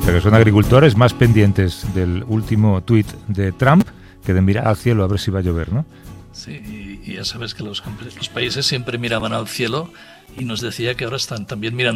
sea que son agricultores más pendientes del último tuit de Trump que de mirar al cielo a ver si va a llover, ¿no? Sí, y ya sabes que los países siempre miraban al cielo y nos decía que ahora están también mirando